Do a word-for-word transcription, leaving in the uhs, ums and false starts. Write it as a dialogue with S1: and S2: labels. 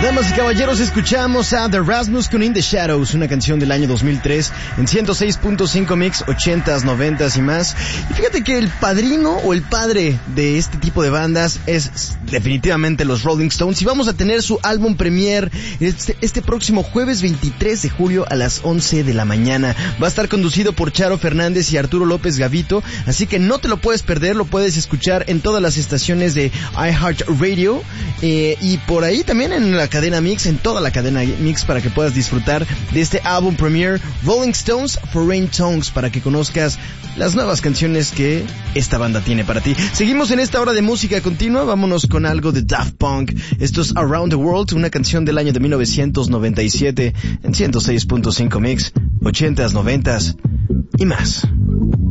S1: Damas y caballeros, escuchamos a The Rasmus con In the Shadows, una canción del año dos mil tres en ciento seis punto cinco Mix, ochentas, noventas y más. Y fíjate que el padrino o el padre de este tipo de bandas es definitivamente los Rolling Stones, y vamos a tener su álbum premier este, este próximo jueves veintitrés de julio a las once de la mañana. Va a estar conducido por Charo Fernández y Arturo López Gavito, así que no te lo puedes perder, lo puedes escuchar en todas las estaciones de iHeartRadio eh, y por ahí también en la cadena Mix, en toda la cadena Mix, para que puedas disfrutar de este álbum premier Rolling Stones Foreign Tongues, para que conozcas las nuevas canciones que esta banda tiene para ti. Seguimos en esta hora de música continua, vámonos con algo de Daft Punk. Esto es Around the World, una canción del año de mil novecientos noventa y siete en ciento seis punto cinco Mix, ochentas, noventas y más.